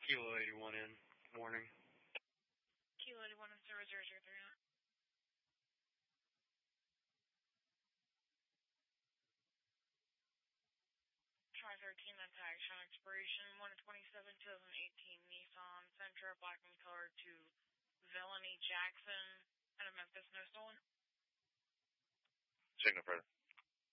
Kilo 81 in. Morning. Kilo 81 in 0003. 513, that's action expiration 1/27/2018 Nissan Sentra, black and color to Villainy Jackson out of Memphis, no stolen. Signal further.